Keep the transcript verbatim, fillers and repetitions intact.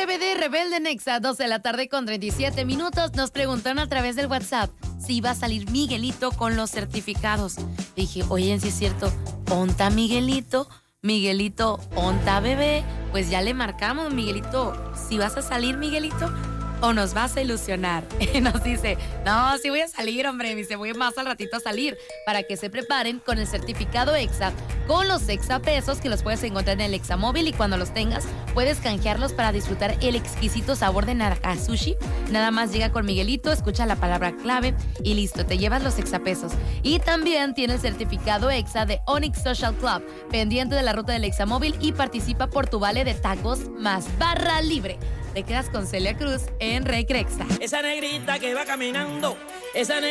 R B D Rebelde Nexa, doce de la tarde con treinta y siete minutos. Nos preguntaron a través del WhatsApp si iba a salir Miguelito con los certificados. Dije, oye, si es cierto, ¿onta Miguelito? Miguelito, ¿onta bebé? Pues ya le marcamos, Miguelito, si vas a salir, Miguelito, o nos vas a ilusionar. Nos dice, no, sí voy a salir, hombre. Me dice, voy más al ratito a salir, para que se preparen con el certificado Exa, con los Exa pesos que los puedes encontrar en el Exa móvil, y cuando los tengas puedes canjearlos para disfrutar el exquisito sabor de naranja sushi. Nada más llega con Miguelito, escucha la palabra clave y listo, te llevas los Exa pesos. Y también tiene el certificado Exa de Onyx Social Club, pendiente de la ruta del Exa móvil, y participa por tu vale de tacos más barra libre. Te quedas con Celia Cruz en Recrexa. Esa negrita que va caminando, esa negrita